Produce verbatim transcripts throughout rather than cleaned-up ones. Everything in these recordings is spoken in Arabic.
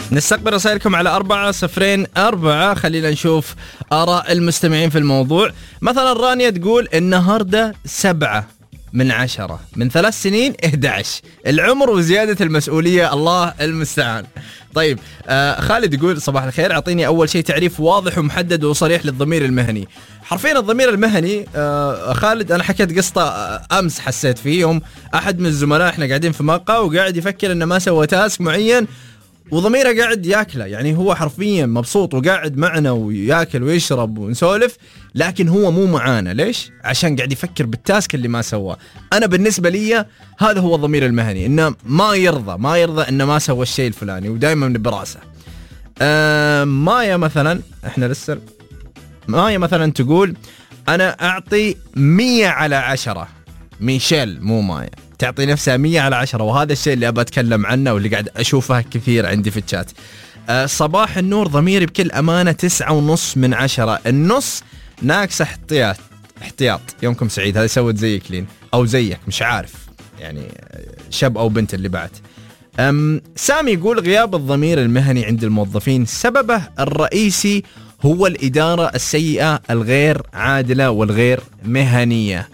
نستقبل رسائلكم على أربعة صفرين أربعة. خلينا نشوف آراء المستمعين في الموضوع. مثلا رانيا تقول النهاردة سبعة من عشرة، من ثلاث سنين إحدى عشر، العمر وزيادة المسؤولية الله المستعان. طيب آه خالد يقول صباح الخير، أعطيني أول شيء تعريف واضح ومحدد وصريح للضمير المهني. حرفيا الضمير المهني آه خالد أنا حكيت قصة آه أمس حسيت فيه يوم أحد من الزملاء إحنا قاعدين في مقهى وقاعد يفكر إنه ما سوى تاسك معين وضميره قاعد ياكله، يعني هو حرفيا مبسوط وقاعد معنا وياكل ويشرب ونسولف، لكن هو مو معانا. ليش؟ عشان قاعد يفكر بالتاسك اللي ما سواه. أنا بالنسبة لي هذا هو الضمير المهني، إنه ما يرضى ما يرضى إنه ما سوى الشيء الفلاني ودائما براسه. آه مايا مثلا، إحنا لسه مايا مثلا تقول أنا أعطي مية على عشرة. ميشيل مو مايا تعطي نفسها مية على عشرة، وهذا الشيء اللي أبى أتكلم عنه واللي قاعد أشوفه كثير عندي في الشات. أه صباح النور، ضميري بكل أمانة تسعة ونص من عشرة، النص ناقص احتياط احتياط. يومكم سعيد. هذا سوت زي كلين أو زيك مش عارف، يعني شاب أو بنت اللي بعد. أم سامي يقول غياب الضمير المهني عند الموظفين سببه الرئيسي هو الإدارة السيئة الغير عادلة والغير مهنية،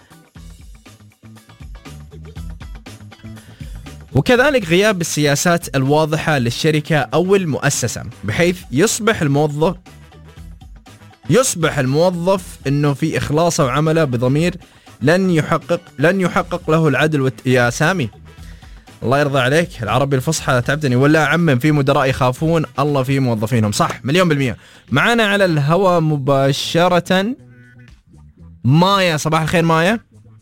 وكذلك غياب السياسات الواضحة للشركة أو المؤسسة، بحيث يصبح الموظف يصبح الموظف إنه في إخلاصه وعمله بضمير لن يحقق لن يحقق له العدل والت... يا سامي الله يرضى عليك، العربي الفصحى تعبتني. ولا أعمم، في مدراء يخافون الله في موظفينهم. صح مليون بالمية. معانا على الهواء مباشرة مايا. صباح الخير مايا.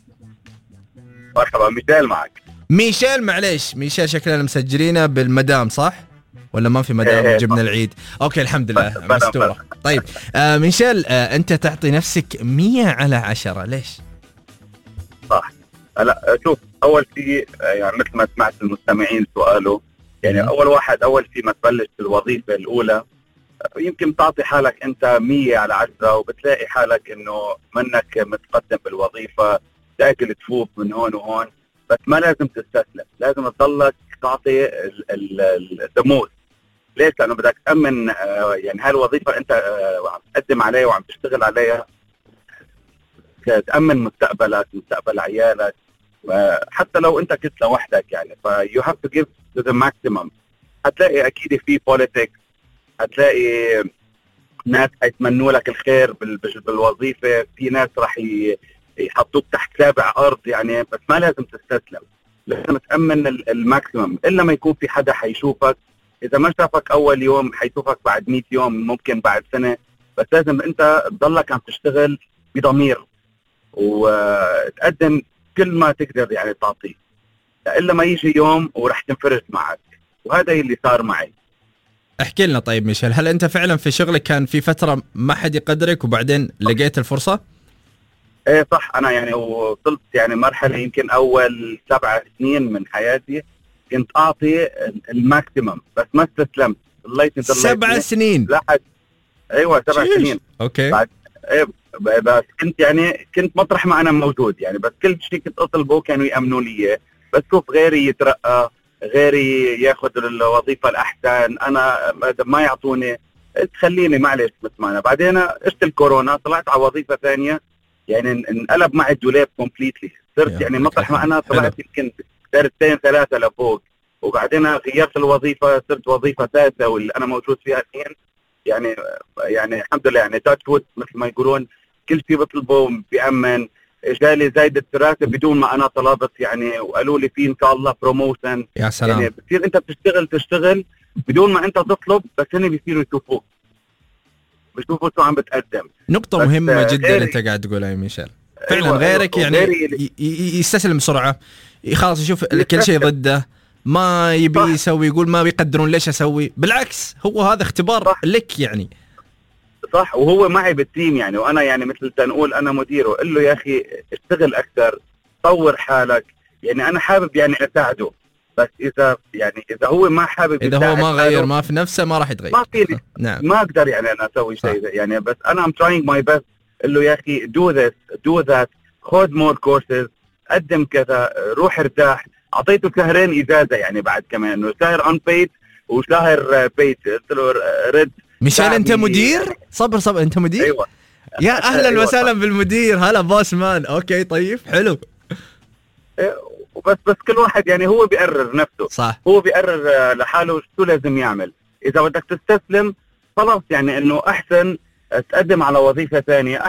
مرحبا ميشيل معك. ميشيل معليش ميشيل شكلنا مسجلينه بالمدام صح؟ ولا ما في مدام إيه جبنا العيد؟ اوكي الحمد لله مستورة. طيب آه ميشيل آه انت تعطي نفسك مية على عشرة، ليش؟ صح. لا شوف، اول شيء يعني مثل ما سمعت المستمعين سؤاله، يعني م- اول واحد اول شيء ما تبلش بالوظيفة الاولى يمكن تعطي حالك انت مية على عشرة وبتلاقي حالك انه منك متقدم بالوظيفة، تاكل تفوق من هون وهون، بس ما لازم تستسلم، لازم تضلك تعطي الدموز. ليش؟ لأنه بدك تأمن يعني هالوظيفة أنت عم تقدم عليها وعم تشتغل عليها، تأمن مستقبلك مستقبل عيالك، حتى لو أنت كنت لوحدك يعني. ف you have to give to the maximum. هتلاقي أكيد في politics، هتلاقي ناس هيتمنوا لك الخير بالوظيفة، في ناس راح يحطوك تحت سابع أرض يعني، بس ما لازم تستسلم، لازم تأمن الماكسيمم. إلا ما يكون في حدا حيشوفك، إذا ما شافك أول يوم حيشوفك بعد مئة يوم، ممكن بعد سنة، بس لازم أنت تضلك عم تشتغل بضمير وتقدم كل ما تقدر يعني تعطيه، إلا ما يجي يوم ورح تنفرج معك، وهذا اللي صار معي. احكي لنا طيب ميشيل، هل أنت فعلا في شغلك كان في فترة ما حد يقدرك وبعدين لقيت الفرصة؟ ايه صح. انا يعني وصلت يعني مرحله يمكن اول سبع سنين من حياتي كنت اعطي الماكسيمم، بس ما استسلمت. ضليتني سبع سنين لحد ايوه سبع شيش. سنين اوكي. بعد ايه بس كنت يعني كنت مطرح ما انا موجود يعني، بس كل شيء كنت اطلبه كانوا يامنوا لي، بس شوف غيري يترقى، غيري ياخذ الوظيفه الاحسن، انا ما يعطوني، تخليني معلش مثل ما انا. بعدين اجت الكورونا، طلعت على وظيفه ثانيه، يعني انقلب معي الدولاب كومبليتلي، صرت يعني مطرح ما انا طلعت يمكن درجتين ثلاثه لفوق، وبعدين غيرت الوظيفه، صرت وظيفه ثالثه واللي انا موجود فيها الحين يعني. يعني الحمد لله يعني تاتش وود مثل ما يقولون، كل شيء بطلبه بيأمن. جالي زايدة راتب بدون ما انا طلبت يعني، وقالوا لي في ان شاء الله بروموشن. يا سلام. يعني بتصير انت بتشتغل تشتغل بدون ما انت تطلب، بس هن بيصيروا يشوفوك، بشوفوا شو عم بتقدم. نقطة مهمة جدا انت قاعد تقولها يا ميشيل، فعلا. أيوة غيرك أيوة يعني يستسلم بسرعة، خلاص يشوف كل شيء ضده، ما يبي يسوي، يقول ما بيقدرون ليش اسوي. بالعكس هو هذا اختبار صح. لك يعني. صح. وهو معي بالتيم يعني، وانا يعني مثل تنقول انا مديره، قل له يا اخي اشتغل اكثر، طور حالك، يعني انا حابب يعني اساعده، بس اذا يعني اذا هو ما حابب، اذا هو ما غير ما في نفسه ما راح يتغير، ما فيني نعم ما اقدر يعني انا اسوي شيء يعني. بس انا I'm trying my best. قل له يا اخي do this do that، خذ more courses، قدم كذا، روح ارتاح. اعطيته شهرين اجازه يعني بعد كمان، انه شهر unpaid وشاهر بيج، قلت له رد. ميشيل انت مدير؟ صبر صبر انت مدير؟ ايوه يا اهلا أيوة وسهلا بالمدير. هلا بوس مان. اوكي طيب حلو. وبس بس كل واحد يعني هو بيقرر نفسه. صح. هو بيقرر لحاله شو لازم يعمل. اذا بدك تستسلم خلاص، يعني انه احسن تقدم على وظيفة ثانية.